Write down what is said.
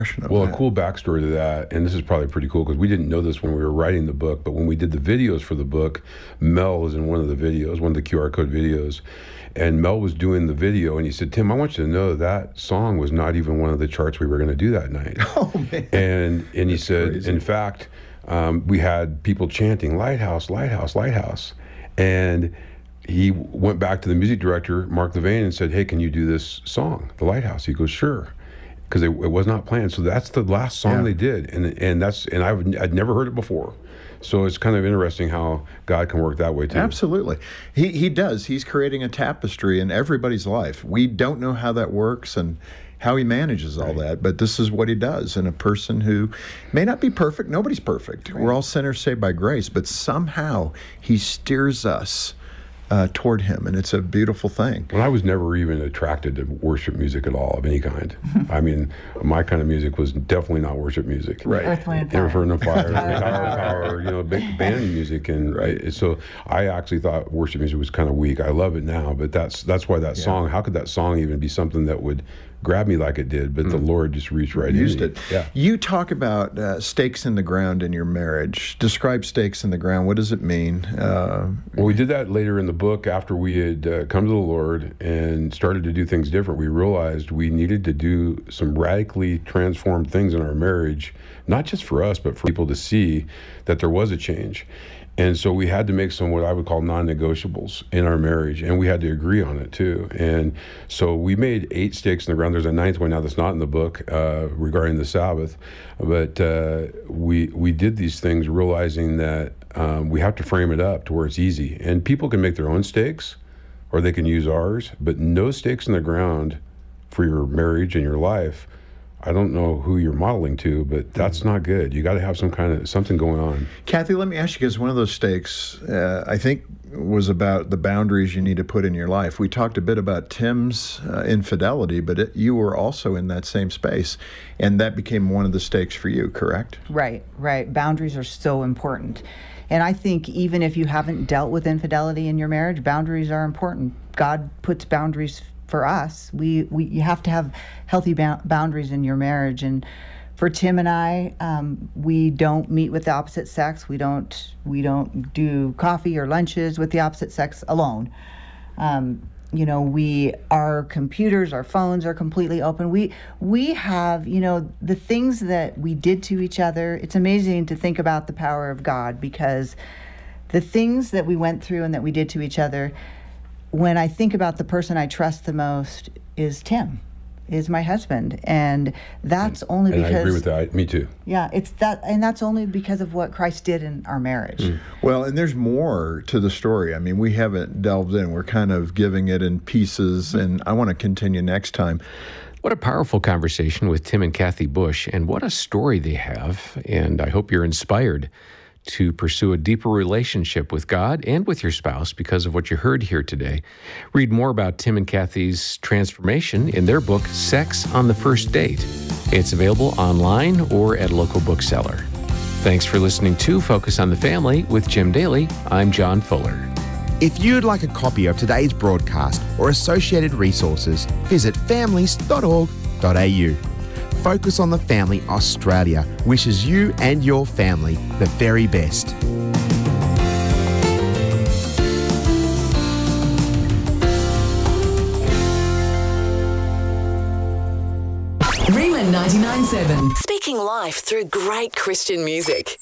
Well, a cool backstory to that, and this is probably pretty cool because we didn't know this when we were writing the book, but when we did the videos for the book, Mel was in one of the videos, one of the QR code videos, and Mel was doing the video, and he said, Tim, I want you to know that song was not even one of the charts we were going to do that night. Oh, man. And he That's said, crazy. in fact, we had people chanting, Lighthouse, Lighthouse, Lighthouse. And he went back to the music director, Mark Levain, and said, hey, can you do this song, The Lighthouse? He goes, sure. Because it was not planned. So that's the last song they did. And I'd never heard it before. So it's kind of interesting how God can work that way too. Absolutely. He does. He's creating a tapestry in everybody's life. We don't know how that works and how he manages all that, but this is what he does in a person who may not be perfect. Nobody's perfect. We're all sinners saved by grace, but somehow he steers us toward him, and it's a beautiful thing. Well, I was never even attracted to worship music at all of any kind. I mean, my kind of music was definitely not worship music. Right. Earth, Wind, Fire. Earth, Wind, Fire, power, big band music, and so I actually thought worship music was kind of weak. I love it now, but that's why that song. How could that song even be something that would grab me like it did? But the Lord just reached right Used in. it. Yeah. You talk about stakes in the ground in your marriage. Describe stakes in the ground. What does it mean? Well, we did that later in the book after we had come to the Lord and started to do things different. We realized we needed to do some radically transformed things in our marriage, not just for us, but for people to see that there was a change. And so we had to make some what I would call non-negotiables in our marriage, and we had to agree on it too. And so we made 8 stakes in the ground. There's a 9th one now that's not in the book regarding the Sabbath, but we did these things realizing that we have to frame it up to where it's easy. And people can make their own stakes, or they can use ours, but no stakes in the ground for your marriage and your life. I don't know who you're modeling to, but that's not good. You got to have something going on. Kathy, let me ask you, because one of those stakes, I think, was about the boundaries you need to put in your life. We talked a bit about Tim's infidelity, but you were also in that same space, and that became one of the stakes for you, correct? Right. Boundaries are so important. And I think even if you haven't dealt with infidelity in your marriage, boundaries are important. God puts boundaries for us. You have to have healthy boundaries in your marriage. And for Tim and I, we don't meet with the opposite sex. We don't do coffee or lunches with the opposite sex alone. Our computers, our phones are completely open. We have, the things that we did to each other. It's amazing to think about the power of God, because the things that we went through and that we did to each other, when I think about the person I trust the most is Tim, is my husband. And that's only because... And I agree with that. Me too. Yeah, and that's only because of what Christ did in our marriage. Well, and there's more to the story. I mean, we haven't delved in. We're kind of giving it in pieces, and I want to continue next time. What a powerful conversation with Tim and Kathy Bush, and what a story they have. And I hope you're inspired to pursue a deeper relationship with God and with your spouse because of what you heard here today. Read more about Tim and Kathy's transformation in their book, Sex on the First Date. It's available online or at a local bookseller. Thanks for listening to Focus on the Family with Jim Daly. I'm John Fuller. If you'd like a copy of today's broadcast or associated resources, visit families.org.au. Focus on the Family Australia wishes you and your family the very best. Rhema 99.7. Speaking life through great Christian music.